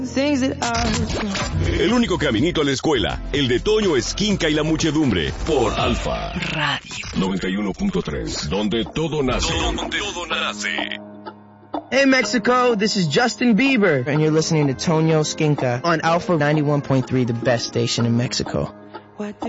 El único caminito a la escuela, el de Toño Esquinca y la muchedumbre, por Alfa Radio 91.3, donde todo nace. Donde todo nace. Hey Mexico, this is Justin Bieber, and you're listening to Toño Esquinca on Alpha 91.3, the best station in Mexico.